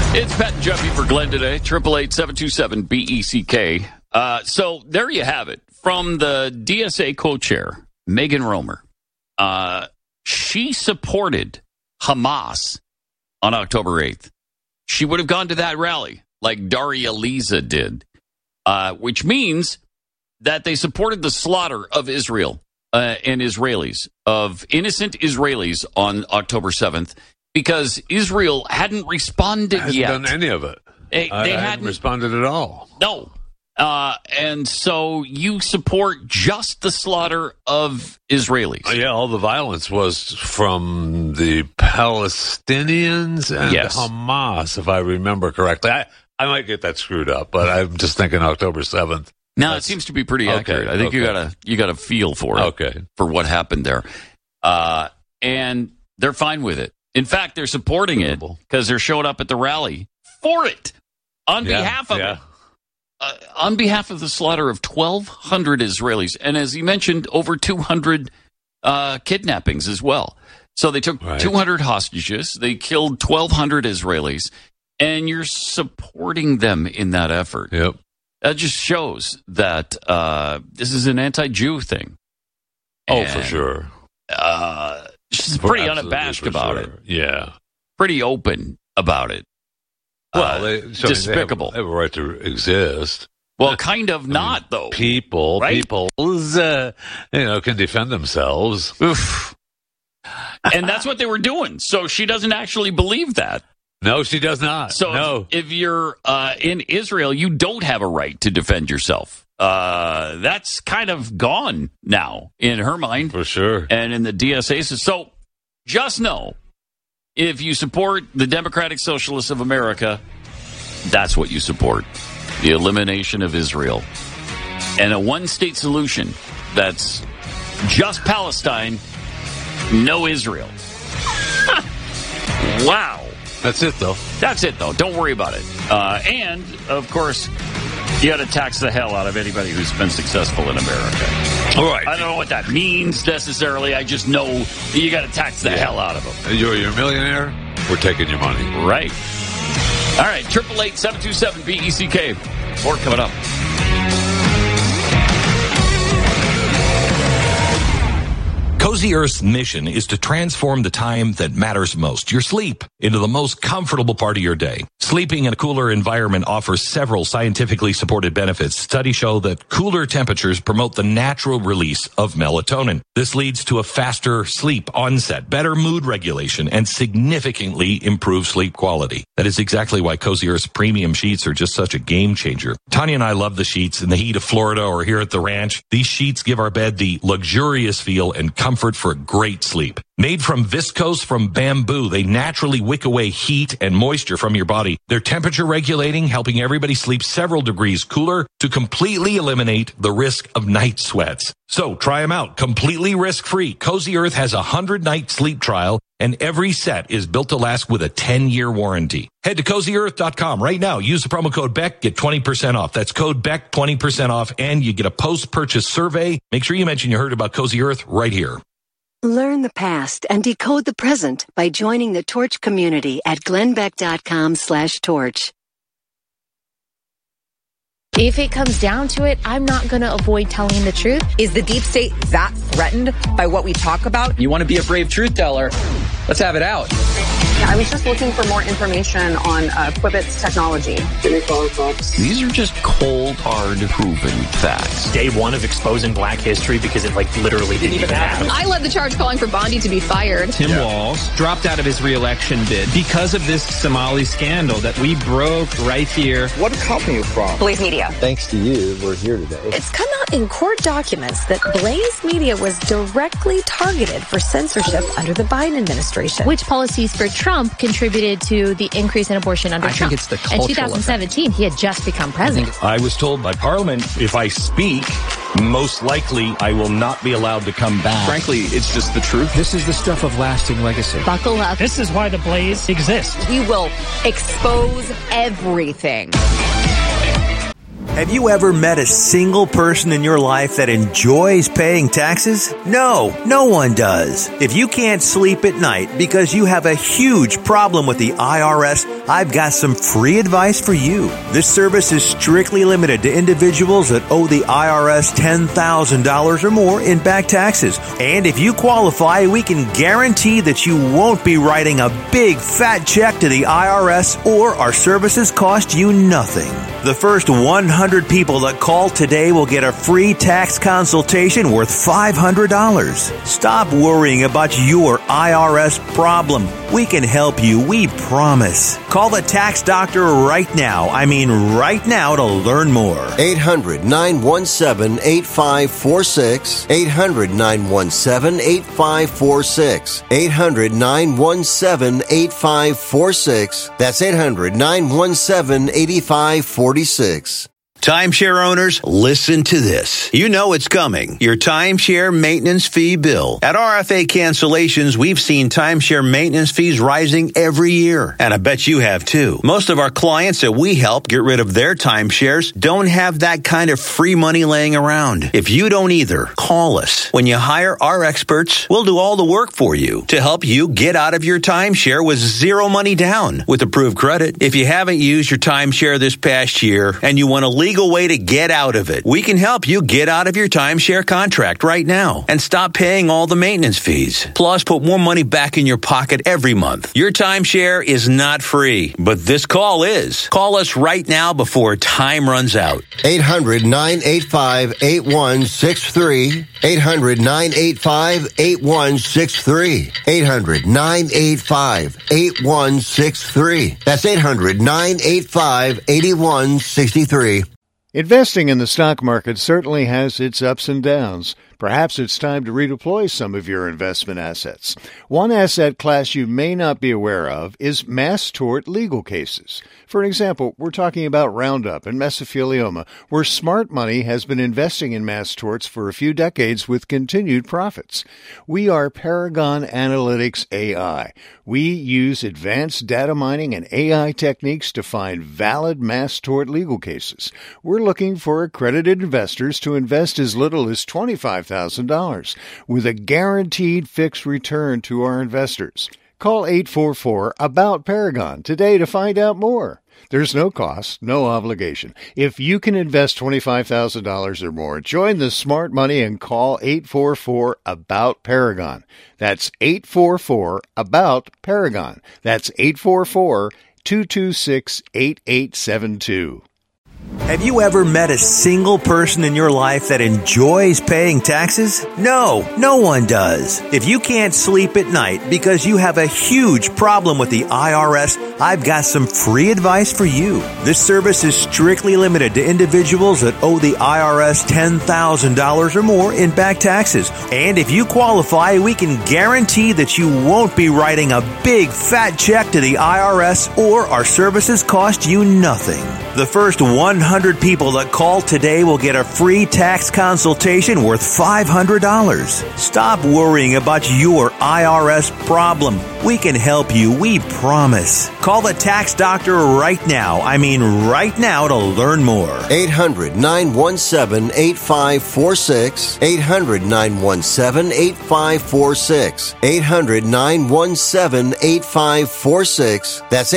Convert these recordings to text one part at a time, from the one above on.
It's Pat and Jeffy for Glenn today. 888-727-BECK. So there you have it. From the DSA co-chair, Megan Romer. She supported Hamas on October 8th. She would have gone to that rally like Daria Liza did, which means that they supported the slaughter of Israel and Israelis, of innocent Israelis on October 7th. Because Israel hadn't responded hasn't yet. Done any of it. They hadn't responded at all. No. And so you support just the slaughter of Israelis. Yeah, all the violence was from the Palestinians and Hamas, if I remember correctly. I might get that screwed up, but I'm just thinking October 7th. No, it seems to be pretty accurate. I think you got a feel for it. For what happened there. And they're fine with it. In fact, they're supporting it because they're showing up at the rally for it on behalf of it. On behalf of the slaughter of 1,200 Israelis. And as he mentioned, over 200 kidnappings as well. So they took 200 hostages. They killed 1,200 Israelis. And you're supporting them in that effort. Yep. That just shows that this is an anti-Jew thing. And, for sure. She's pretty unabashed about it. Yeah. Pretty open about it. Well, despicable. They have a right to exist. Well, kind of not, though. People can defend themselves. Oof. And that's what they were doing. So she doesn't actually believe that. No, she does not. So if you're in Israel, you don't have a right to defend yourself. That's kind of gone now in her mind. For sure. And in the DSA. So just know, if you support the Democratic Socialists of America, that's what you support. The elimination of Israel. And a one-state solution that's just Palestine, no Israel. Wow. That's it, though. That's it, though. Don't worry about it. And, of course, you got to tax the hell out of anybody who's been successful in America. All right. I don't know what that means necessarily. I just know you got to tax the hell out of them. You're a millionaire, we're taking your money. Right. All right. 888-727-BECK. More coming up. Cozy Earth's mission is to transform the time that matters most, your sleep, into the most comfortable part of your day. Sleeping in a cooler environment offers several scientifically supported benefits. Studies show that cooler temperatures promote the natural release of melatonin. This leads to a faster sleep onset, better mood regulation, and significantly improved sleep quality. That is exactly why Cozy Earth's premium sheets are just such a game changer. Tanya and I love the sheets in the heat of Florida or here at the ranch. These sheets give our bed the luxurious feel and comfort for a great sleep. Made from viscose from bamboo, they naturally wick away heat and moisture from your body. They're temperature regulating, helping everybody sleep several degrees cooler to completely eliminate the risk of night sweats. So try them out completely risk-free. Cozy Earth has a 100-night sleep trial, and every set is built to last with a 10-year warranty. Head to CozyEarth.com right now. Use the promo code BECK, get 20% off. That's code BECK, 20% off, and you get a post-purchase survey. Make sure you mention you heard about Cozy Earth right here. Learn the past and decode the present by joining the Torch community at glennbeck.com/torch. If it comes down to it, I'm not going to avoid telling the truth. Is the deep state that threatened by what we talk about? You want to be a brave truth teller? Let's have it out. I was just looking for more information on Quibbit's technology. These are just cold, hard, proven facts. Day one of exposing black history because it literally didn't even happen. I led the charge calling for Bondi to be fired. Tim Walz dropped out of his re-election bid because of this Somali scandal that we broke right here. What company are you from? Blaze Media. Thanks to you, we're here today. It's come out in court documents that Blaze Media was directly targeted for censorship under the Biden administration. Which policies for Trump contributed to the increase in abortion under Trump? I think it's the cultural In 2017, he had just become president. I was told by Parliament, if I speak, most likely I will not be allowed to come back. Frankly, it's just the truth. This is the stuff of lasting legacy. Buckle up. This is why the Blaze exists. We will expose everything. Have you ever met a single person in your life that enjoys paying taxes? No, no one does. If you can't sleep at night because you have a huge problem with the IRS, I've got some free advice for you. This service is strictly limited to individuals that owe the IRS $10,000 or more in back taxes. And if you qualify, we can guarantee that you won't be writing a big fat check to the IRS, or our services cost you nothing. The first 100 people that call today will get a free tax consultation worth $500. Stop worrying about your IRS problem. We can help you, we promise. Call the Tax Doctor right now. I mean right now to learn more. 800-917-8546. 800-917-8546. 800-917-8546. That's 800-917-8546. Timeshare owners, listen to this. You know it's coming. Your timeshare maintenance fee bill. At RFA Cancellations, we've seen timeshare maintenance fees rising every year. And I bet you have too. Most of our clients that we help get rid of their timeshares don't have that kind of free money laying around. If you don't either, call us. When you hire our experts, we'll do all the work for you to help you get out of your timeshare with zero money down with approved credit. If you haven't used your timeshare this past year and you want to legal way to get out of it, we can help you get out of your timeshare contract right now and stop paying all the maintenance fees. Plus, put more money back in your pocket every month. Your timeshare is not free, but this call is. Call us right now before time runs out. 800-985-8163. 800-985-8163. 800-985-8163. That's 800-985-8163. Investing in the stock market certainly has its ups and downs. Perhaps it's time to redeploy some of your investment assets. One asset class you may not be aware of is mass tort legal cases. For example, we're talking about Roundup and mesothelioma, where smart money has been investing in mass torts for a few decades with continued profits. We are Paragon Analytics AI. We use advanced data mining and AI techniques to find valid mass tort legal cases. We're looking for accredited investors to invest as little as $25,000 with a guaranteed fixed return to our investors. Call 844-ABOUT-PARAGON today to find out more. There's no cost, no obligation. If you can invest $25,000 or more, join the smart money and call 844-ABOUT-PARAGON. That's 844-ABOUT-PARAGON. That's 844-226-8872. Have you ever met a single person in your life that enjoys paying taxes? No, no one does. If you can't sleep at night because you have a huge problem with the IRS, I've got some free advice for you. This service is strictly limited to individuals that owe the IRS $10,000 or more in back taxes. And if you qualify, we can guarantee that you won't be writing a big fat check to the IRS, or our services cost you nothing. The first 100 people that call today will get a free tax consultation worth $500. Stop worrying about your IRS problem. We can help you, we promise. Call the Tax Doctor right now. I mean right now to learn more. 800-917-8546. 800-917-8546. 800-917-8546. That's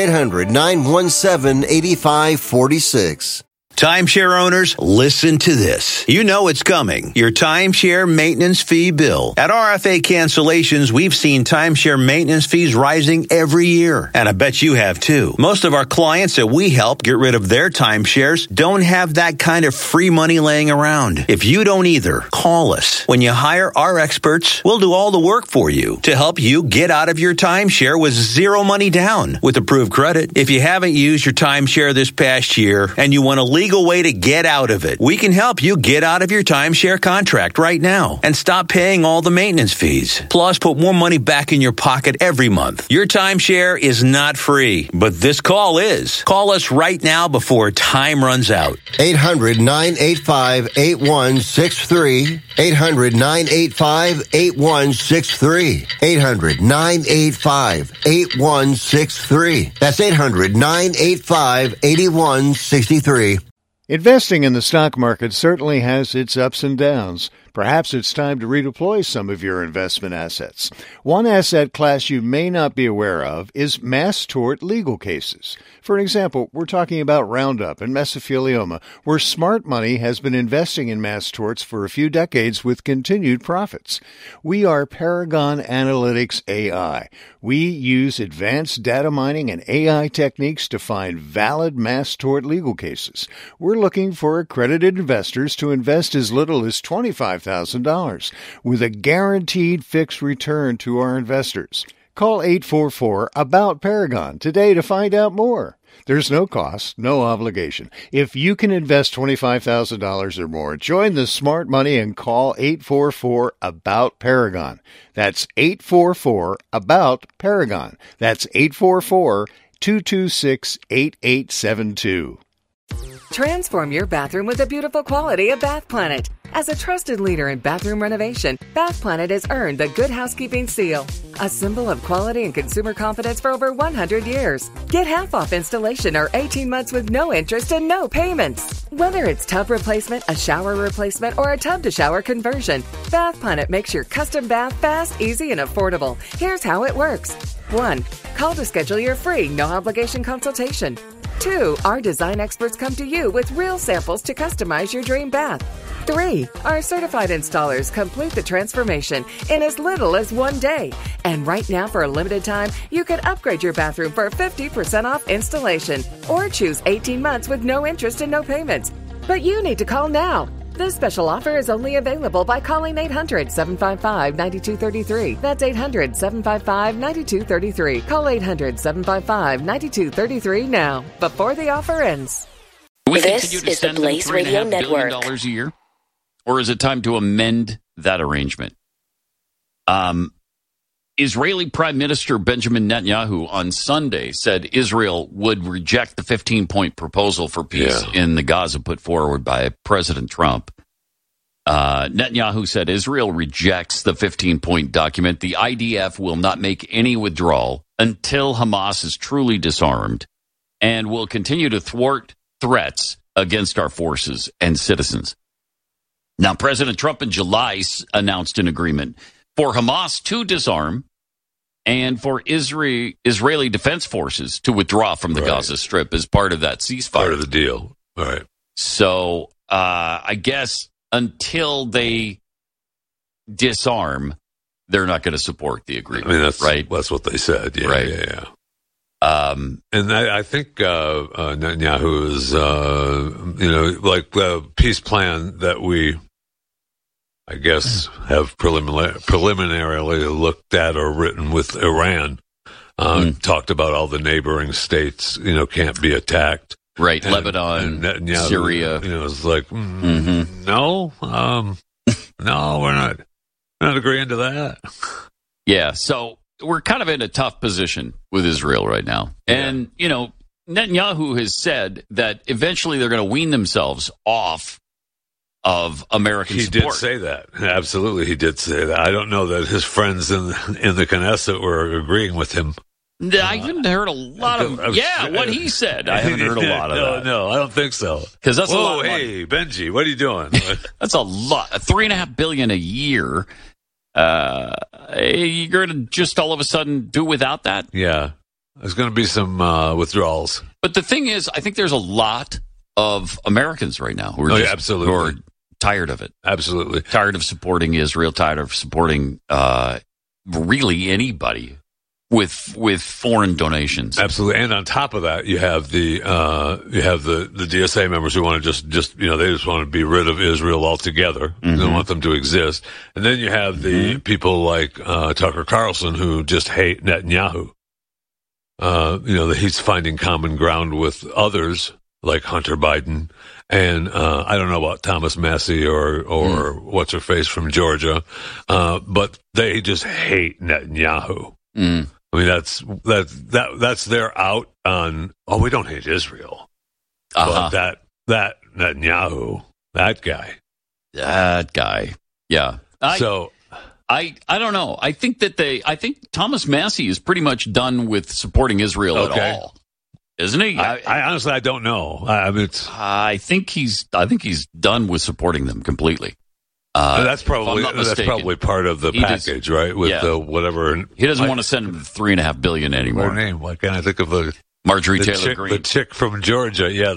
800-917-8546. Timeshare owners, listen to this. You know it's coming. Your timeshare maintenance fee bill. At RFA Cancellations, we've seen timeshare maintenance fees rising every year. And I bet you have too. Most of our clients that we help get rid of their timeshares don't have that kind of free money laying around. If you don't either, call us. When you hire our experts, we'll do all the work for you to help you get out of your timeshare with zero money down with approved credit. If you haven't used your timeshare this past year and you want to legal way to get out of it, we can help you get out of your timeshare contract right now and stop paying all the maintenance fees. Plus, put more money back in your pocket every month. Your timeshare is not free, but this call is. Call us right now before time runs out. 800-985-8163. 800-985-8163. 800-985-8163. That's 800-985-8163. Investing in the stock market certainly has its ups and downs. Perhaps it's time to redeploy some of your investment assets. One asset class you may not be aware of is mass tort legal cases. For example, we're talking about Roundup and mesothelioma, where smart money has been investing in mass torts for a few decades with continued profits. We are Paragon Analytics AI. We use advanced data mining and AI techniques to find valid mass tort legal cases. We're looking for accredited investors to invest as little as $25,000 with a guaranteed fixed return to our investors. Call 844-ABOUT-PARAGON today to find out more. There's no cost, no obligation. If you can invest $25,000 or more, join the smart money and call 844-ABOUT-PARAGON. That's 844-ABOUT-PARAGON. That's 844-226-8872. Transform your bathroom with the beautiful quality of Bath Planet. As a trusted leader in bathroom renovation, Bath Planet has earned the Good Housekeeping seal, a symbol of quality and consumer confidence for over 100 years. Get half off installation or 18 months with no interest and no payments. Whether it's tub replacement, a shower replacement, or a tub-to-shower conversion, Bath Planet makes your custom bath fast, easy, and affordable. Here's how it works. 1. Call to schedule your free, no-obligation consultation. 2. Our design experts come to you with real samples to customize your dream bath. 3. Our certified installers complete the transformation in as little as 1 day. And right now, for a limited time, you can upgrade your bathroom for 50% off installation or choose 18 months with no interest and no payments. But you need to call now. This special offer is only available by calling 800-755-9233. That's 800-755-9233. Call 800-755-9233 now, before the offer ends. We continue to send them $3.5 billion a year? Or is it time to amend that arrangement? Israeli Prime Minister Benjamin Netanyahu on Sunday said Israel would reject the 15-point proposal for peace in the Gaza put forward by President Trump. Netanyahu said Israel rejects the 15-point document. The IDF will not make any withdrawal until Hamas is truly disarmed and will continue to thwart threats against our forces and citizens. Now, President Trump in July announced an agreement for Hamas to disarm and for Israeli defense forces to withdraw from the Gaza Strip as part of that ceasefire. Part of the deal. All right. So I guess until they disarm, they're not going to support the agreement. I mean, that's what they said. Yeah, right. Yeah. And I think Netanyahu is, like the peace plan that we, I guess, have preliminarily looked at or written with Iran, talked about all the neighboring states, can't be attacked. Right, and, Lebanon, and Netanyahu, Syria. It's like, no, we're not agreeing to that. Yeah, so we're kind of in a tough position with Israel right now. And, Netanyahu has said that eventually they're going to wean themselves off of American support. He did say that. Absolutely, he did say that. I don't know that his friends in the Knesset were agreeing with him. I haven't heard a lot of what he said. I haven't heard a lot of that. No, I don't think so. Because that's a lot of money. Hey, Benji, what are you doing? That's a lot. $3.5 billion a year. You're going to just all of a sudden do without that? Yeah. There's going to be some withdrawals. But the thing is, I think there's a lot of Americans right now who are absolutely. Who are tired of it. Absolutely. Tired of supporting Israel, tired of supporting really anybody with foreign donations. Absolutely. And on top of that, you have the DSA members who want to just they just want to be rid of Israel altogether. Mm-hmm. They don't want them to exist. And then you have the people like Tucker Carlson who just hate Netanyahu. He's finding common ground with others like Hunter Biden. And I don't know about Thomas Massie or what's her face from Georgia, but they just hate Netanyahu. Mm. I mean, that's their out on. Oh, we don't hate Israel, but that Netanyahu, that guy, yeah. I don't know. I think Thomas Massie is pretty much done with supporting Israel at all. isn't he? I honestly, I don't know. I think he's done with supporting them completely. That's probably part of the package, right? With the whatever. He doesn't want to send him $3.5 billion anymore. Her name? Why can't I think of the Marjorie Taylor Greene, the chick from Georgia? Yeah,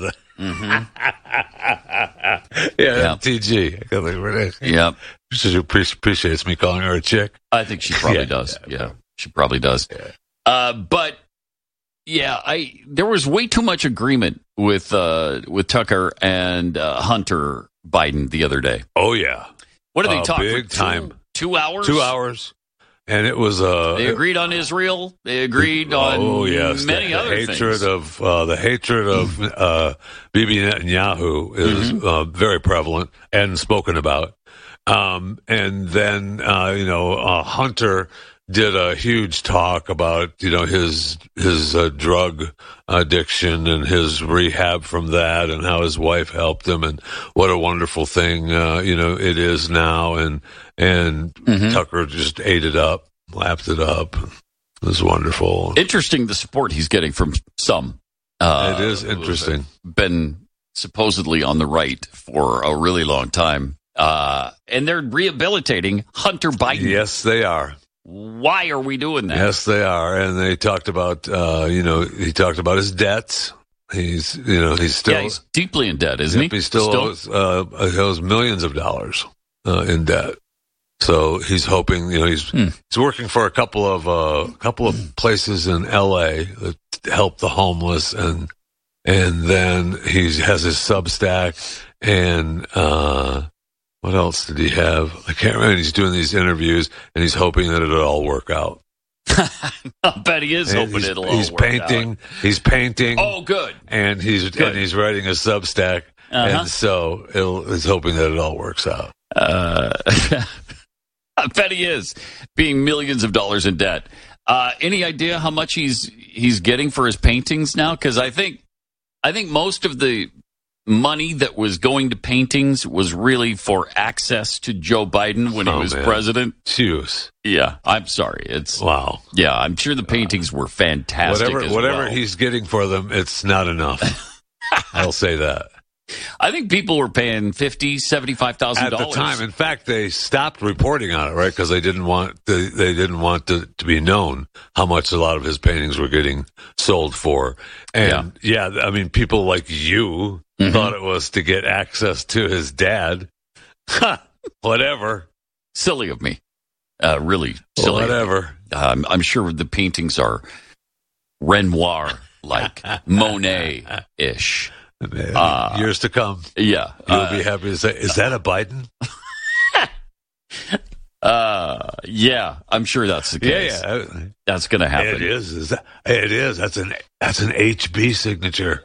TG. I can't think of her name. Yep. She appreciates me calling her a chick. I think she probably does. Yeah, she probably does. Yeah. But there was way too much agreement with Tucker and Hunter Biden the other day. Oh yeah. What did they talk big for? Time. 2 hours? 2 hours. And it was they agreed on Israel. They agreed on many other things. The hatred of Bibi Netanyahu is very prevalent and spoken about. And then Hunter did a huge talk about his drug addiction and his rehab from that, and how his wife helped him, and what a wonderful thing it is now. And Tucker just ate it up, lapped it up. It was wonderful. Interesting, the support he's getting from some. It is interesting. Been supposedly on the right for a really long time, and they're rehabilitating Hunter Biden. Yes, they are. Why are we doing that? Yes, they are. And they talked about, he talked about his debts. He's still he's deeply in debt, isn't he? He still owes millions of dollars in debt. So he's hoping, he's working for a couple of places in L.A. that help the homeless, and then he has his Substack, and what else did he have? I can't remember. He's doing these interviews, and he's hoping that it'll all work out. I bet he is hoping it'll all work out. He's painting. Oh, good. And he's writing a Substack, and so he's hoping that it all works out. I bet he is, being millions of dollars in debt. Any idea how much he's getting for his paintings now? Because I think most of the money that was going to paintings was really for access to Joe Biden when he was president. Jeez. Yeah, I'm sorry. It's wow. Yeah, I'm sure the paintings were fantastic. Whatever he's getting for them, it's not enough. I'll say that. I think people were paying $50,000, $75,000 at the time. In fact, they stopped reporting on it, right? Because they didn't want to be known how much a lot of his paintings were getting sold for. And I mean, people like you thought it was to get access to his dad. Whatever. Silly of me. Really silly. Whatever. I'm sure the paintings are Renoir-like, Monet-ish. Years to come. Yeah. You'll be happy to say, is that a Biden? Yeah, I'm sure that's the case. Yeah. That's going to happen. It is. It is. That's an HB signature.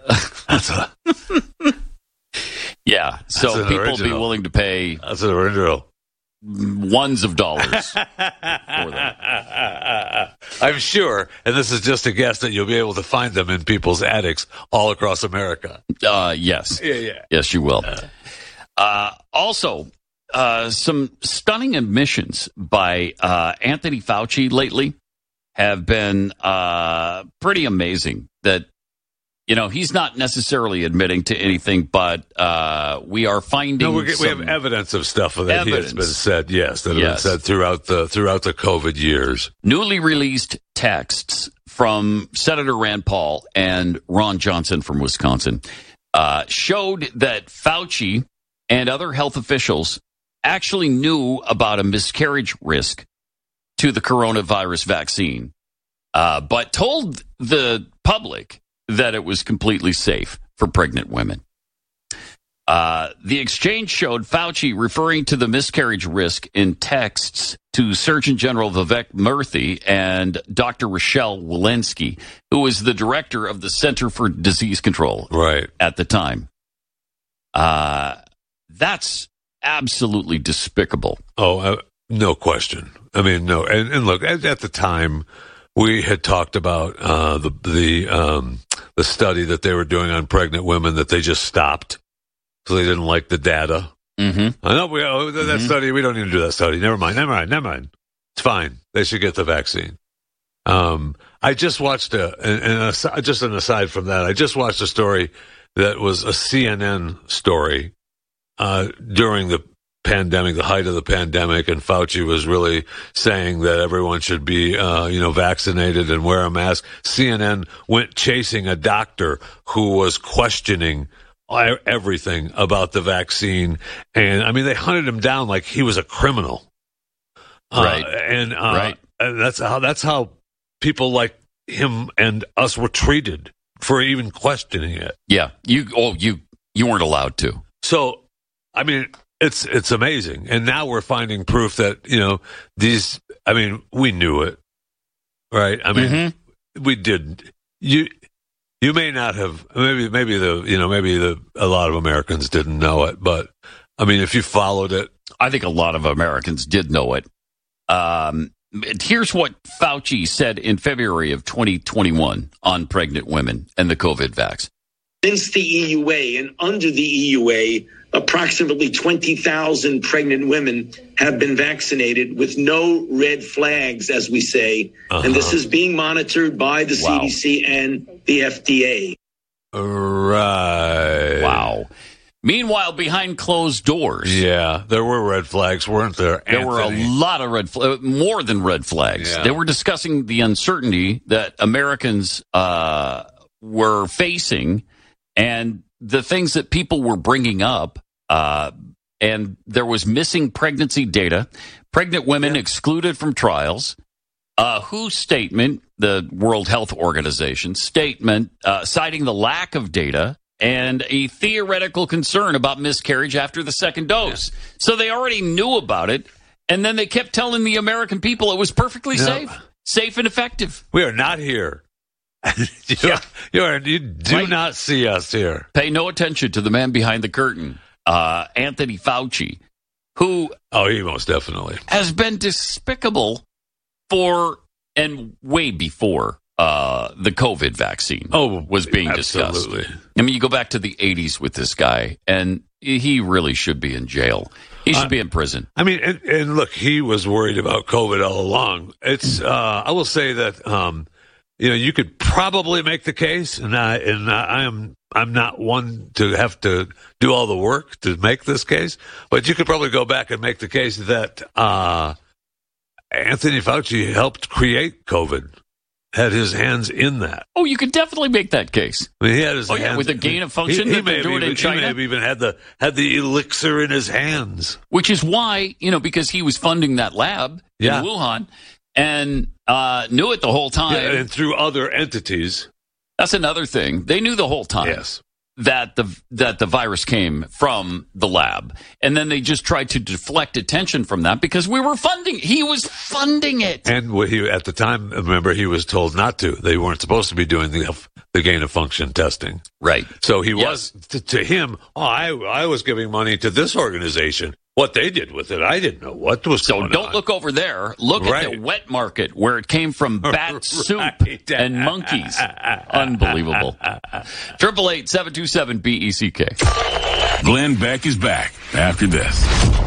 Yeah. So people will be willing to pay. That's an original. Ones of dollars for them. I'm sure, and this is just a guess, that you'll be able to find them in people's attics all across America. Yes. Yeah. Yes, you will. Also, some stunning admissions by Anthony Fauci lately have been pretty amazing. That, he's not necessarily admitting to anything, but we are finding. No, we have evidence of stuff that has been said. Yes, that have been said throughout the COVID years. Newly released texts from Senator Rand Paul and Ron Johnson from Wisconsin showed that Fauci and other health officials actually knew about a miscarriage risk to the coronavirus vaccine, but told the public that it was completely safe for pregnant women. The exchange showed Fauci referring to the miscarriage risk in texts to Surgeon General Vivek Murthy and Dr. Rochelle Walensky, who was the director of the Center for Disease Control at the time. That's absolutely despicable. Oh, no question. I mean, no. And look, at the time, we had talked about the study that they were doing on pregnant women that they just stopped, so they didn't like the data. Mm-hmm. I know that study. We don't need to do that study. Never mind. It's fine. They should get the vaccine. I just watched just an aside from that, I just watched a story that was a CNN story during the pandemic, the height of the pandemic, and Fauci was really saying that everyone should be, vaccinated and wear a mask. CNN went chasing a doctor who was questioning everything about the vaccine, and I mean, they hunted him down like he was a criminal. Right. Right. That's how people like him and us were treated for even questioning it. Yeah. You weren't allowed to. So, I mean, it's amazing. And now we're finding proof that, we knew it. Right? I mean, we did. You may not have, maybe a lot of Americans didn't know it, but I mean, if you followed it. I think a lot of Americans did know it. Here's what Fauci said in February of 2021 on pregnant women and the COVID vax. Since the EUA and under the EUA, approximately 20,000 pregnant women have been vaccinated with no red flags, as we say. And this is being monitored by the CDC and the FDA. Right. Wow. Meanwhile, behind closed doors. Yeah, there were red flags, weren't there, Anthony? There were a lot of red flags, more than red flags. Yeah. They were discussing the uncertainty that Americans were facing and the things that people were bringing up. And there was missing pregnancy data, pregnant women excluded from trials. WHO's statement, the World Health Organization statement, citing the lack of data and a theoretical concern about miscarriage after the second dose. So they already knew about it, and then they kept telling the American people it was perfectly safe and effective. We are not here. You do not see us here. Pay no attention to the man behind the curtain, Anthony Fauci, who... Oh, he most definitely has been despicable for, and way before, the COVID vaccine was being discussed. I mean, you go back to the 80s with this guy, and he really should be in jail. He should be in prison. I mean, and look, he was worried about COVID all along. It's I will say that you could probably make the case, and I'm not one to have to do all the work to make this case, but you could probably go back and make the case that Anthony Fauci helped create COVID. Had his hands in that. Oh, you could definitely make that case. I mean, he had his hands. Yeah, with the gain of function that they're doing in China. He may have even had the elixir in his hands. Which is why, because he was funding that lab in Wuhan and knew it the whole time. Yeah, and through other entities. That's another thing. They knew the whole time. Yes. That the virus came from the lab, and then they just tried to deflect attention from that because he was funding it. And he, at the time, remember, he was told not to. They weren't supposed to be doing the gain of function testing. Right. So he was, to him, I was giving money to this organization. What they did with it, I didn't know what was going on. So don't look over there. Look at the wet market where it came from bat soup and monkeys. Unbelievable. 888-727-BECK. Glenn Beck is back after this.